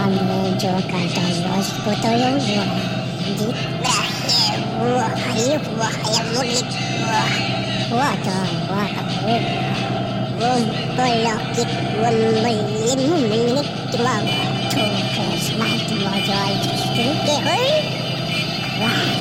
Ладно, Джока, даешь потою води. Quân tôi lo kịp quân mình mà thôi cause my to my joy just to get hurt.